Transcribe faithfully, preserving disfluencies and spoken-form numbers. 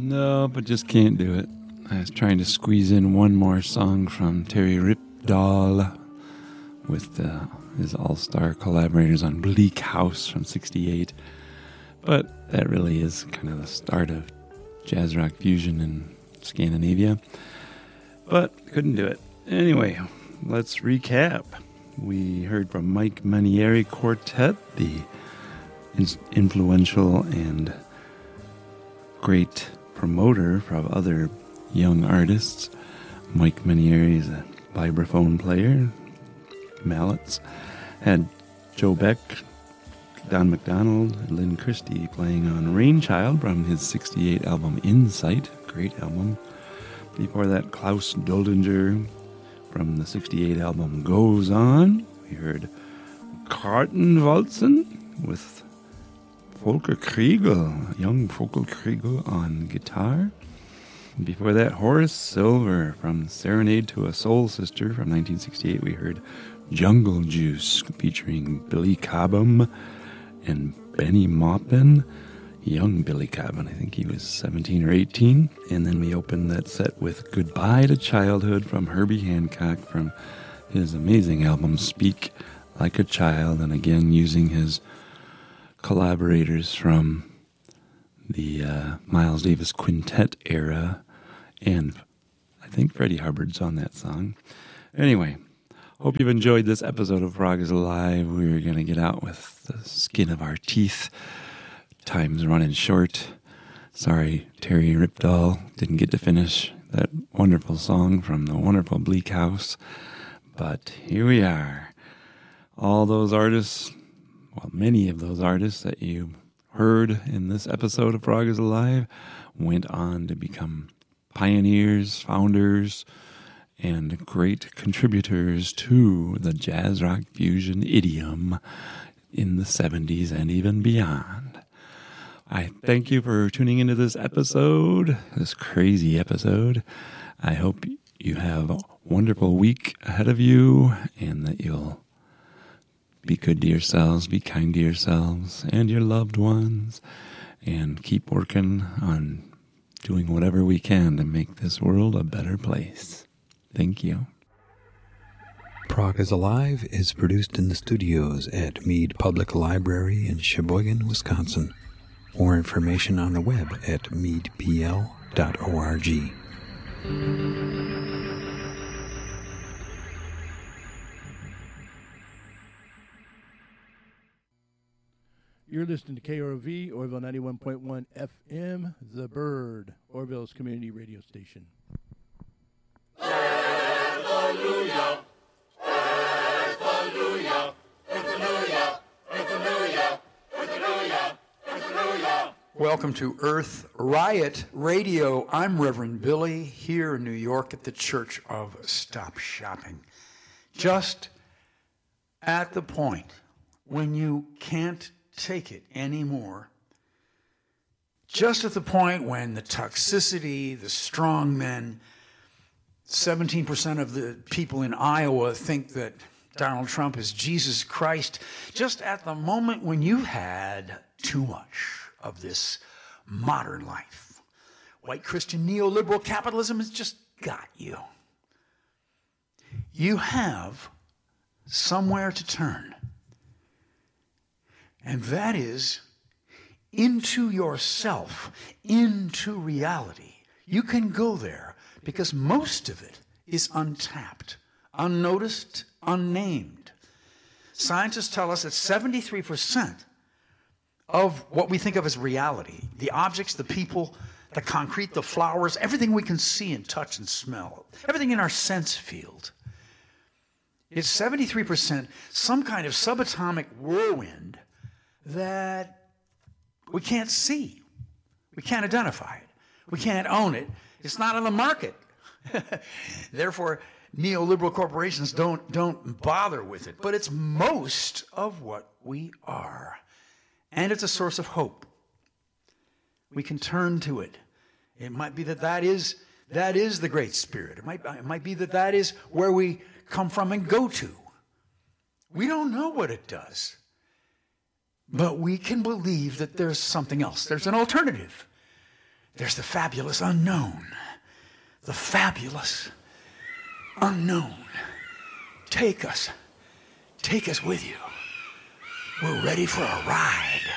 No, but just can't do it. I was trying to squeeze in one more song from Terry Ripdahl with uh, his all-star collaborators on Bleak House from sixty-eight. But that really is kind of the start of jazz rock fusion in Scandinavia. But couldn't do it. Anyway, let's recap. We heard from Mike Manieri Quartet, the influential and great promoter from other young artists. Mike Manieri is a vibraphone player, mallets. Had Joe Beck, Don McDonald, and Lynn Christie playing on Rainchild from his sixty-eight album Insight. Great album. Before that, Klaus Doldinger from the sixty-eight album Goes On. We heard Kartenwalzen with Volker Kriegel, young Volker Kriegel on guitar. And before that, Horace Silver from Serenade to a Soul Sister from nineteen sixty-eight. We heard Jungle Juice featuring Billy Cobham and Benny Maupin. Young Billy Cobham, I think he was seventeen or eighteen. And then we opened that set with Goodbye to Childhood from Herbie Hancock from his amazing album Speak Like a Child, and again using his collaborators from the uh, Miles Davis Quintet era, and I think Freddie Hubbard's on that song. Anyway, hope you've enjoyed this episode of Prog is Alive. We're going to get out with the skin of our teeth. Time's running short. Sorry, Terry Ripdahl didn't get to finish that wonderful song from the wonderful Bleak House. But here we are. All those artists, well, many of those artists that you heard in this episode of Prog is Alive went on to become pioneers, founders, and great contributors to the jazz rock fusion idiom in the seventies and even beyond. I thank you for tuning into this episode, this crazy episode. I hope you have a wonderful week ahead of you and that you'll be good to yourselves, be kind to yourselves and your loved ones, and keep working on doing whatever we can to make this world a better place. Thank you. Prog is Alive is produced in the studios at Mead Public Library in Sheboygan, Wisconsin. More information on the web at mead p l dot org. You're listening to K R O V, Orville ninety-one point one F M, The Bird, Orville's community radio station. Hallelujah, hallelujah, hallelujah, hallelujah, hallelujah, hallelujah. Welcome to Earth Riot Radio. I'm Reverend Billy here in New York at the Church of Stop Shopping. Just at the point when you can't take it anymore. Just at the point when the toxicity, the strong men, seventeen percent of the people in Iowa think that Donald Trump is Jesus Christ. Just at the moment when you had too much of this modern life. White Christian neoliberal capitalism has just got you. You have somewhere to turn. And that is into yourself, into reality. You can go there because most of it is untapped, unnoticed, unnamed. Scientists tell us that seventy-three percent of what we think of as reality, the objects, the people, the concrete, the flowers, everything we can see and touch and smell, everything in our sense field, is seventy-three percent some kind of subatomic whirlwind that we can't see. We can't identify it. We can't own it. It's not on the market. Therefore, neoliberal corporations don't, don't bother with it. But it's most of what we are. And it's a source of hope. We can turn to it. It might be that that is, that is the Great Spirit. It might, it might be that that is where we come from and go to. We don't know what it does. But we can believe that there's something else. There's an alternative. There's the fabulous unknown. The fabulous unknown. Take us. Take us with you. We're ready for a ride.